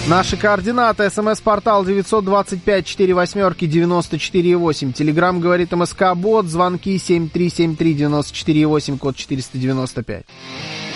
Наши координаты. СМС-портал 925-48-94-8. Телеграмм говорит МСК-бот. Звонки 7373-94-8, код 495.